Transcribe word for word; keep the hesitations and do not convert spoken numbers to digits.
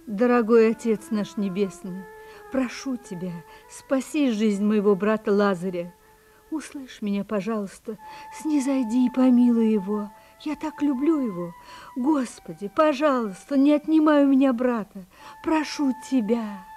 Дорогой Отец наш Небесный, прошу Тебя, спаси жизнь моего брата Лазаря. Услышь меня, пожалуйста, снизойди и помилуй его. Я так люблю его. Господи, пожалуйста, не отнимай у меня брата. Прошу Тебя.